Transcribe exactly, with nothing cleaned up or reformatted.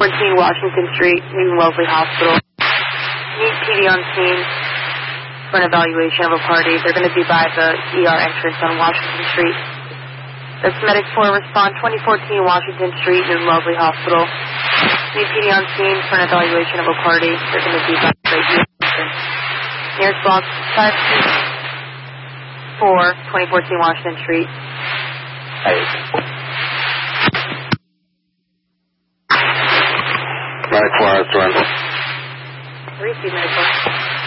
fourteen Washington Street, Newton Wellesley Hospital. Need P D on scene for an evaluation of a party. They're going to be by the E R entrance on Washington Street. That's Medic four, respond twenty fourteen Washington Street, Newton Wellesley Hospital. Need P D on scene for an evaluation of a party. They're going to be by the E R entrance. Nearest box five two four, twenty fourteen Washington Street. Medic four, that's one. Receive Medic four.